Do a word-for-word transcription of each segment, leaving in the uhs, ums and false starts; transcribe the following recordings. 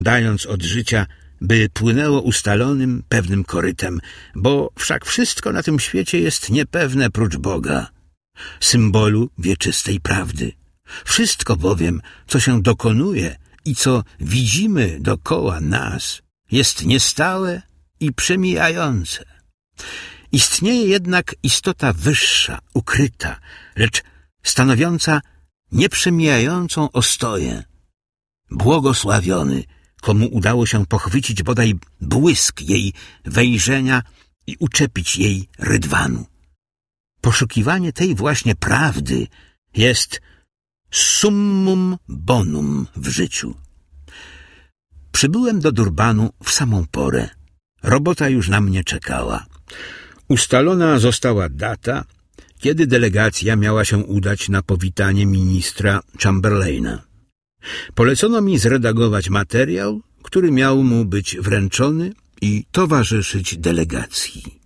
dając od życia, by płynęło ustalonym, pewnym korytem, bo wszak wszystko na tym świecie jest niepewne prócz Boga, symbolu wieczystej prawdy. Wszystko bowiem, co się dokonuje i co widzimy dokoła nas, jest niestałe i przemijające. Istnieje jednak istota wyższa, ukryta, lecz stanowiąca nieprzemijającą ostoję. Błogosławiony, komu udało się pochwycić bodaj błysk jej wejrzenia i uczepić jej rydwanu. Poszukiwanie tej właśnie prawdy jest summum bonum w życiu. Przybyłem do Durbanu w samą porę. Robota już na mnie czekała. Ustalona została data, kiedy delegacja miała się udać na powitanie ministra Chamberlaina. Polecono mi zredagować materiał, który miał mu być wręczony i towarzyszyć delegacji.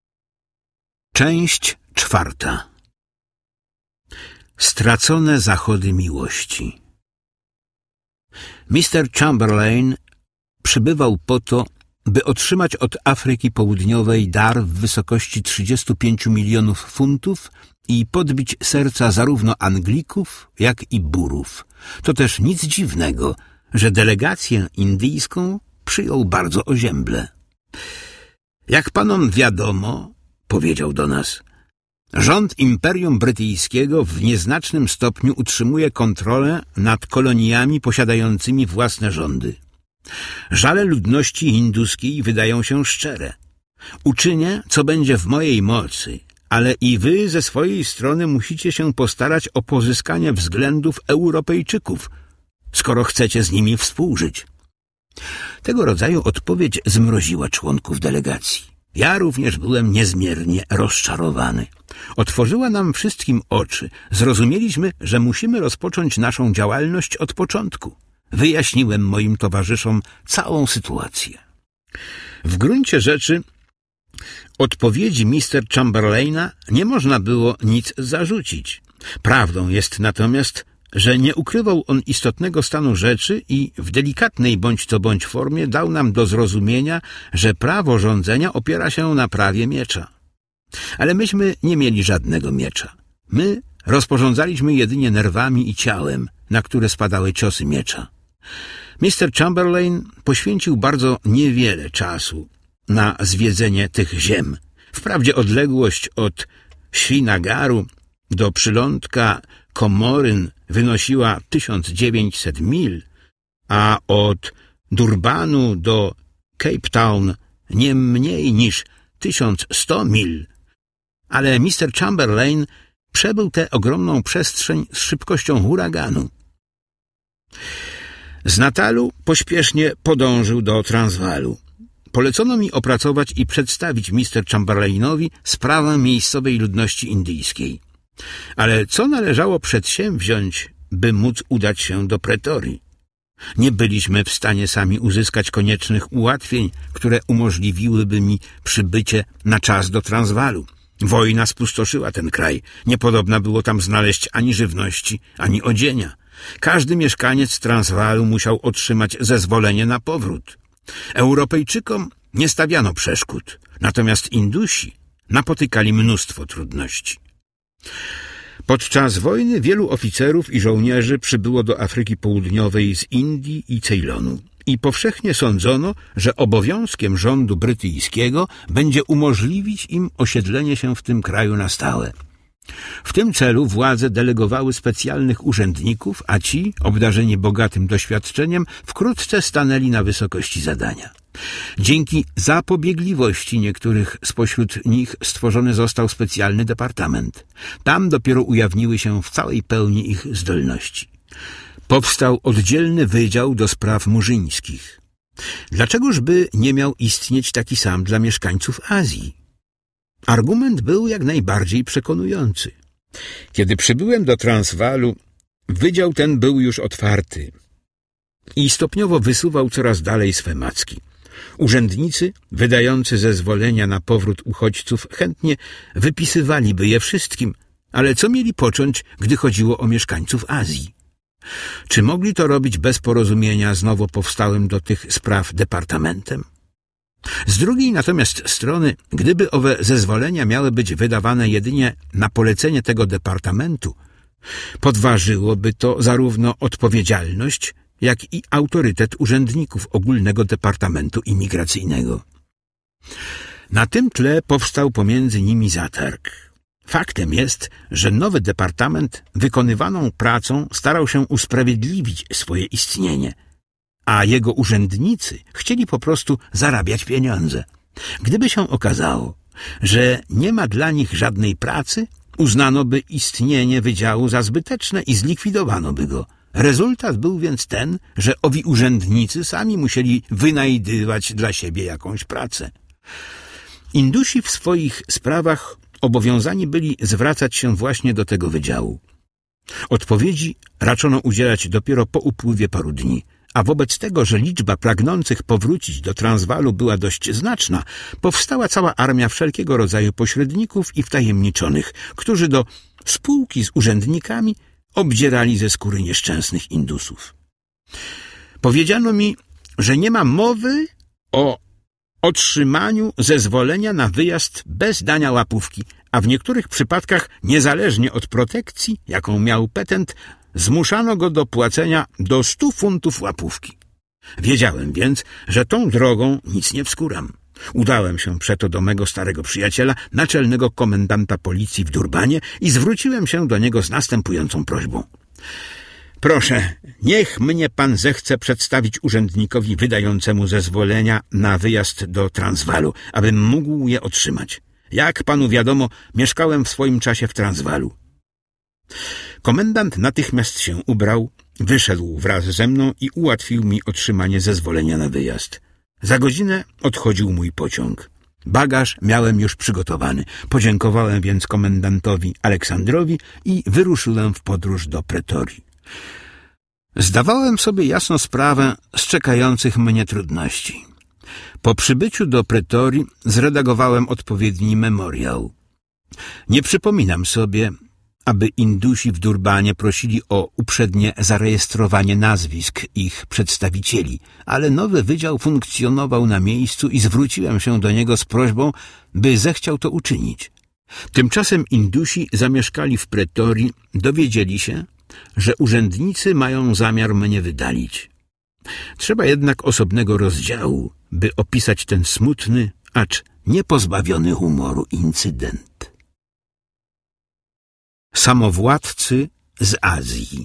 Część czwarta. Stracone zachody miłości. mister Chamberlain przybywał po to, by otrzymać od Afryki Południowej dar w wysokości trzydziestu pięciu milionów funtów i podbić serca zarówno Anglików, jak i Burów. To też nic dziwnego, że delegację indyjską przyjął bardzo ozięble. Jak panom wiadomo, powiedział do nas, rząd Imperium Brytyjskiego w nieznacznym stopniu utrzymuje kontrolę nad koloniami posiadającymi własne rządy. Żale ludności hinduskiej wydają się szczere. Uczynię, co będzie w mojej mocy, ale i wy ze swojej strony musicie się postarać o pozyskanie względów Europejczyków, skoro chcecie z nimi współżyć. Tego rodzaju odpowiedź zmroziła członków delegacji. Ja również byłem niezmiernie rozczarowany. Otworzyła nam wszystkim oczy. Zrozumieliśmy, że musimy rozpocząć naszą działalność od początku. Wyjaśniłem moim towarzyszom całą sytuację. W gruncie rzeczy odpowiedzi mister Chamberlaina nie można było nic zarzucić. Prawdą jest natomiast, że nie ukrywał on istotnego stanu rzeczy i w delikatnej bądź co bądź formie dał nam do zrozumienia, że prawo rządzenia opiera się na prawie miecza. Ale myśmy nie mieli żadnego miecza. My rozporządzaliśmy jedynie nerwami i ciałem, na które spadały ciosy miecza. mister Chamberlain poświęcił bardzo niewiele czasu na zwiedzenie tych ziem. Wprawdzie odległość od Srinagaru do przylądka Komoryn wynosiła tysiąc dziewięćset mil, a od Durbanu do Cape Town nie mniej niż tysiąc sto mil. Ale mister Chamberlain przebył tę ogromną przestrzeń z szybkością huraganu. Z Natalu pośpiesznie podążył do Transwaalu. Polecono mi opracować i przedstawić mister Chamberlainowi sprawę miejscowej ludności indyjskiej. Ale co należało przedsięwziąć, by móc udać się do Pretorii? Nie byliśmy w stanie sami uzyskać koniecznych ułatwień, które umożliwiłyby mi przybycie na czas do Transwaalu. Wojna spustoszyła ten kraj. Niepodobna było tam znaleźć ani żywności, ani odzienia. Każdy mieszkaniec Transwaalu musiał otrzymać zezwolenie na powrót. Europejczykom nie stawiano przeszkód, natomiast Indusi napotykali mnóstwo trudności. Podczas wojny wielu oficerów i żołnierzy przybyło do Afryki Południowej z Indii i Ceylonu i powszechnie sądzono, że obowiązkiem rządu brytyjskiego będzie umożliwić im osiedlenie się w tym kraju na stałe. W tym celu władze delegowały specjalnych urzędników, a ci, obdarzeni bogatym doświadczeniem, wkrótce stanęli na wysokości zadania. Dzięki zapobiegliwości niektórych spośród nich stworzony został specjalny departament. Tam dopiero ujawniły się w całej pełni ich zdolności. Powstał oddzielny wydział do spraw murzyńskich. Dlaczegoż by nie miał istnieć taki sam dla mieszkańców Azji? Argument był jak najbardziej przekonujący. Kiedy przybyłem do Transwaalu, wydział ten był już otwarty i stopniowo wysuwał coraz dalej swe macki. Urzędnicy, wydający zezwolenia na powrót uchodźców, chętnie wypisywaliby je wszystkim, ale co mieli począć, gdy chodziło o mieszkańców Azji? Czy mogli to robić bez porozumienia z nowo powstałym do tych spraw departamentem? Z drugiej natomiast strony, gdyby owe zezwolenia miały być wydawane jedynie na polecenie tego departamentu, podważyłoby to zarówno odpowiedzialność, jak i autorytet urzędników Ogólnego Departamentu Imigracyjnego. Na tym tle powstał pomiędzy nimi zatarg. Faktem jest, że nowy departament wykonywaną pracą starał się usprawiedliwić swoje istnienie, a jego urzędnicy chcieli po prostu zarabiać pieniądze. Gdyby się okazało, że nie ma dla nich żadnej pracy, uznano by istnienie wydziału za zbyteczne i zlikwidowano by go. Rezultat był więc ten, że owi urzędnicy sami musieli wynajdywać dla siebie jakąś pracę. Indusi w swoich sprawach obowiązani byli zwracać się właśnie do tego wydziału. Odpowiedzi raczono udzielać dopiero po upływie paru dni, a wobec tego, że liczba pragnących powrócić do Transwaalu była dość znaczna, powstała cała armia wszelkiego rodzaju pośredników i wtajemniczonych, którzy do spółki z urzędnikami obdzierali ze skóry nieszczęsnych Indusów. Powiedziano mi, że nie ma mowy o otrzymaniu zezwolenia na wyjazd bez dania łapówki, a w niektórych przypadkach, niezależnie od protekcji, jaką miał petent, zmuszano go do płacenia do stu funtów łapówki. Wiedziałem więc, że tą drogą nic nie wskuram. Udałem się przeto do mego starego przyjaciela, naczelnego komendanta policji w Durbanie i zwróciłem się do niego z następującą prośbą. Proszę, niech mnie pan zechce przedstawić urzędnikowi wydającemu zezwolenia na wyjazd do Transwaalu, abym mógł je otrzymać. Jak panu wiadomo, mieszkałem w swoim czasie w Transwaalu. Komendant natychmiast się ubrał, wyszedł wraz ze mną i ułatwił mi otrzymanie zezwolenia na wyjazd. Za godzinę odchodził mój pociąg. Bagaż miałem już przygotowany. Podziękowałem więc komendantowi Aleksandrowi i wyruszyłem w podróż do Pretorii. Zdawałem sobie jasno sprawę z czekających mnie trudności. Po przybyciu do Pretorii zredagowałem odpowiedni memoriał. Nie przypominam sobie, aby Indusi w Durbanie prosili o uprzednie zarejestrowanie nazwisk ich przedstawicieli, ale nowy wydział funkcjonował na miejscu i zwróciłem się do niego z prośbą, by zechciał to uczynić. Tymczasem Indusi zamieszkali w Pretorii, dowiedzieli się, że urzędnicy mają zamiar mnie wydalić. Trzeba jednak osobnego rozdziału, by opisać ten smutny, acz niepozbawiony humoru incydent. Samowładcy z Azji.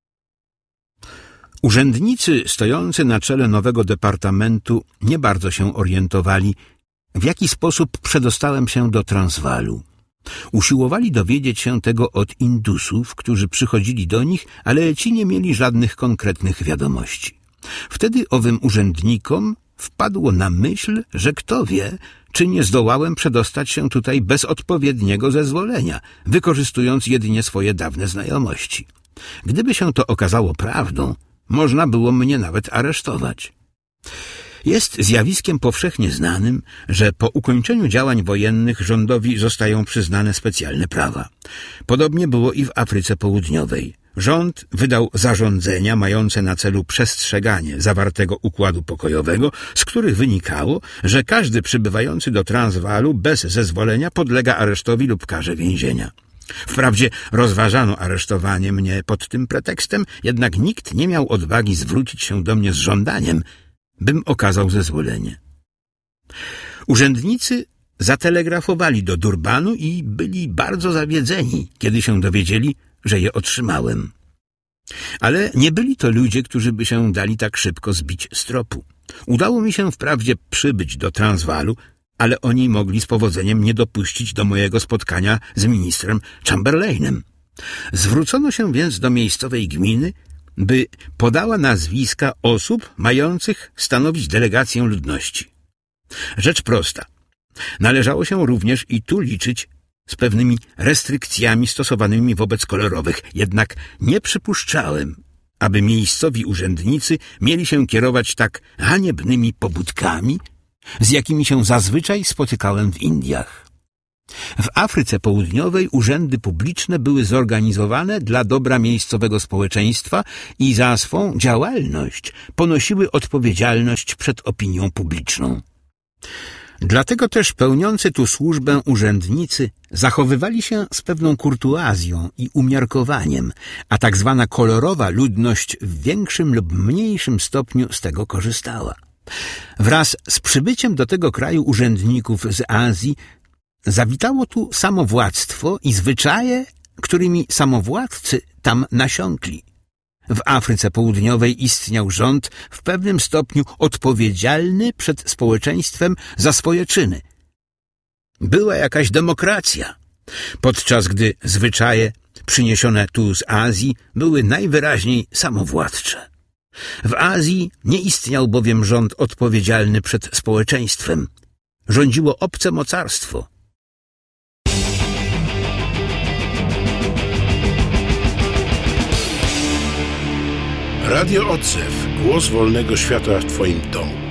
Urzędnicy stojący na czele nowego departamentu nie bardzo się orientowali, w jaki sposób przedostałem się do Transwaalu. Usiłowali dowiedzieć się tego od Indusów, którzy przychodzili do nich, ale ci nie mieli żadnych konkretnych wiadomości. Wtedy owym urzędnikom wpadło na myśl, że kto wie, czy nie zdołałem przedostać się tutaj bez odpowiedniego zezwolenia, wykorzystując jedynie swoje dawne znajomości. Gdyby się to okazało prawdą, można było mnie nawet aresztować. Jest zjawiskiem powszechnie znanym, że po ukończeniu działań wojennych rządowi zostają przyznane specjalne prawa. Podobnie było i w Afryce Południowej. Rząd wydał zarządzenia mające na celu przestrzeganie zawartego układu pokojowego, z których wynikało, że każdy przybywający do Transwaalu bez zezwolenia podlega aresztowi lub karze więzienia. Wprawdzie rozważano aresztowanie mnie pod tym pretekstem, jednak nikt nie miał odwagi zwrócić się do mnie z żądaniem, bym okazał zezwolenie. Urzędnicy zatelegrafowali do Durbanu i byli bardzo zawiedzeni, kiedy się dowiedzieli, że je otrzymałem. Ale nie byli to ludzie, którzy by się dali tak szybko zbić z tropu. Udało mi się wprawdzie przybyć do Transwaalu, ale oni mogli z powodzeniem nie dopuścić do mojego spotkania z ministrem Chamberlainem. Zwrócono się więc do miejscowej gminy, by podała nazwiska osób mających stanowić delegację ludności. Rzecz prosta. Należało się również i tu liczyć z pewnymi restrykcjami stosowanymi wobec kolorowych, jednak nie przypuszczałem, aby miejscowi urzędnicy mieli się kierować tak haniebnymi pobudkami, z jakimi się zazwyczaj spotykałem w Indiach. W Afryce Południowej urzędy publiczne były zorganizowane dla dobra miejscowego społeczeństwa i za swą działalność ponosiły odpowiedzialność przed opinią publiczną. Dlatego też pełniący tu służbę urzędnicy zachowywali się z pewną kurtuazją i umiarkowaniem, a tak zwana kolorowa ludność w większym lub mniejszym stopniu z tego korzystała. Wraz z przybyciem do tego kraju urzędników z Azji zawitało tu samowładztwo i zwyczaje, którymi samowładcy tam nasiąkli. W Afryce Południowej istniał rząd w pewnym stopniu odpowiedzialny przed społeczeństwem za swoje czyny. Była jakaś demokracja, podczas gdy zwyczaje przyniesione tu z Azji były najwyraźniej samowładcze. W Azji nie istniał bowiem rząd odpowiedzialny przed społeczeństwem. Rządziło obce mocarstwo. Radio Odzew. Głos wolnego świata w Twoim domu.